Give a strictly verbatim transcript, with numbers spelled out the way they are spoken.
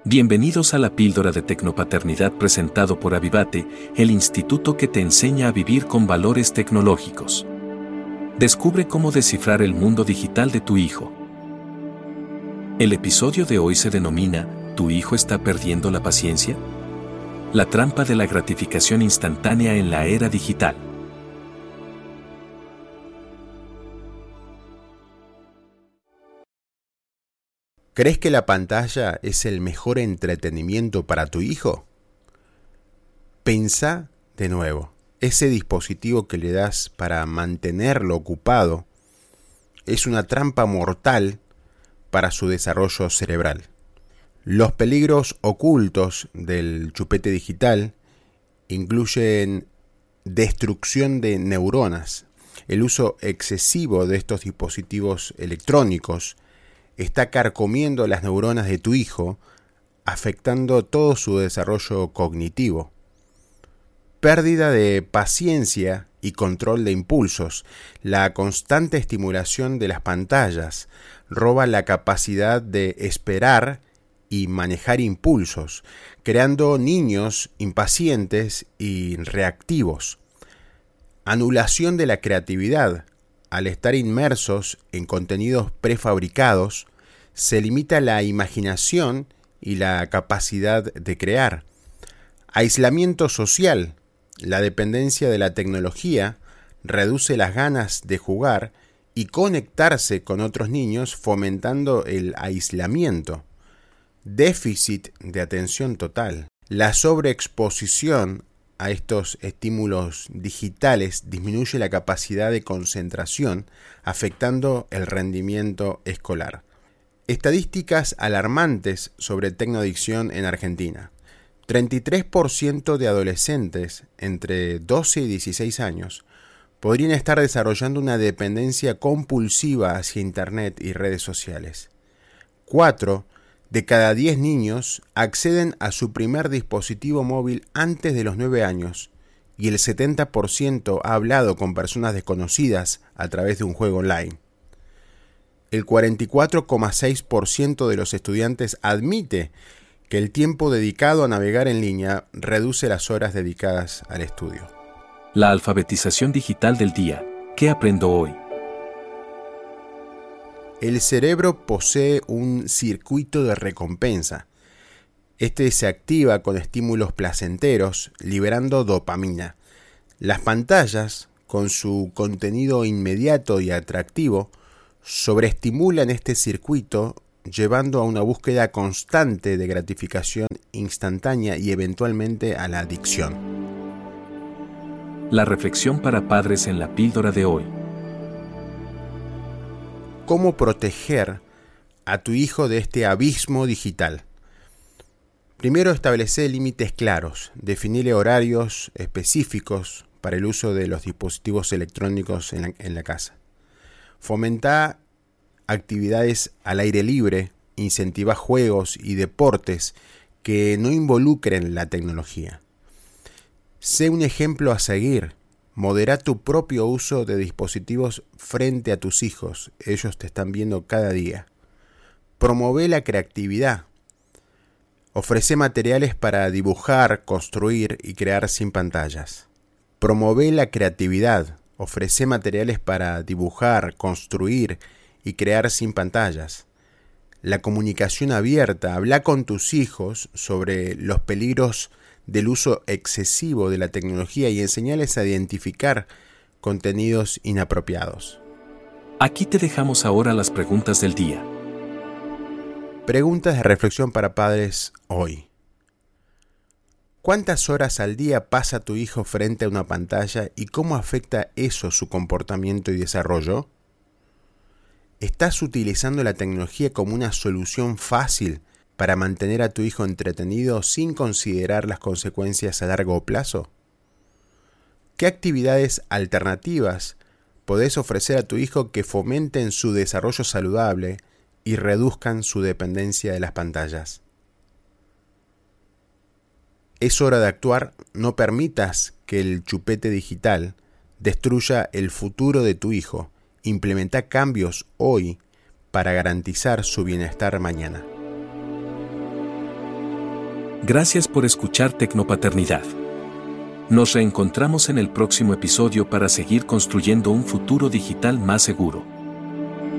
Bienvenidos a la píldora de Tecnopaternidad presentado por Avivate, el instituto que te enseña a vivir con valores tecnológicos. Descubre cómo descifrar el mundo digital de tu hijo. El episodio de hoy se denomina ¿Tu hijo está perdiendo la paciencia? La trampa de la gratificación instantánea en la era digital. ¿Crees que la pantalla es el mejor entretenimiento para tu hijo? Pensá de nuevo, ese dispositivo que le das para mantenerlo ocupado es una trampa mortal para su desarrollo cerebral. Los peligros ocultos del chupete digital incluyen destrucción de neuronas. El uso excesivo de estos dispositivos electrónicos está carcomiendo las neuronas de tu hijo, afectando todo su desarrollo cognitivo. Pérdida de paciencia y control de impulsos. La constante estimulación de las pantallas roba la capacidad de esperar y manejar impulsos, creando niños impacientes y reactivos. Anulación de la creatividad. Al estar inmersos en contenidos prefabricados, se limita la imaginación y la capacidad de crear. Aislamiento social. La dependencia de la tecnología reduce las ganas de jugar y conectarse con otros niños, fomentando el aislamiento. Déficit de atención total. La sobreexposición a estos estímulos digitales disminuye la capacidad de concentración, afectando el rendimiento escolar. Estadísticas alarmantes sobre tecnoadicción en Argentina. treinta y tres por ciento de adolescentes entre doce y dieciséis años podrían estar desarrollando una dependencia compulsiva hacia Internet y redes sociales. cuatro de cada diez niños acceden a su primer dispositivo móvil antes de los nueve años y el setenta por ciento ha hablado con personas desconocidas a través de un juego online. El cuarenta y cuatro coma seis por ciento de los estudiantes admite que el tiempo dedicado a navegar en línea reduce las horas dedicadas al estudio. La alfabetización digital del día. ¿Qué aprendo hoy? El cerebro posee un circuito de recompensa. Este se activa con estímulos placenteros, liberando dopamina. Las pantallas, con su contenido inmediato y atractivo, sobreestimulan este circuito, llevando a una búsqueda constante de gratificación instantánea y eventualmente a la adicción. La reflexión para padres en la píldora de hoy. ¿Cómo proteger a tu hijo de este abismo digital? Primero, establecer límites claros, definirle horarios específicos para el uso de los dispositivos electrónicos en la, en la casa. Fomenta actividades al aire libre, incentiva juegos y deportes que no involucren la tecnología. Sé un ejemplo a seguir. Modera tu propio uso de dispositivos frente a tus hijos. Ellos te están viendo cada día. Promueve la creatividad. Ofrece materiales para dibujar, construir y crear sin pantallas. Promueve la creatividad. Ofrece materiales para dibujar, construir y crear sin pantallas. La comunicación abierta. Habla con tus hijos sobre los peligros del uso excesivo de la tecnología y enseñarles a identificar contenidos inapropiados. Aquí te dejamos ahora las preguntas del día. Preguntas de reflexión para padres hoy. ¿Cuántas horas al día pasa tu hijo frente a una pantalla y cómo afecta eso su comportamiento y desarrollo? ¿Estás utilizando la tecnología como una solución fácil para mantener a tu hijo entretenido sin considerar las consecuencias a largo plazo? ¿Qué actividades alternativas podés ofrecer a tu hijo que fomenten su desarrollo saludable y reduzcan su dependencia de las pantallas? Es hora de actuar. No permitas que el chupete digital destruya el futuro de tu hijo. Implementa cambios hoy para garantizar su bienestar mañana. Gracias por escuchar Tecnopaternidad. Nos reencontramos en el próximo episodio para seguir construyendo un futuro digital más seguro.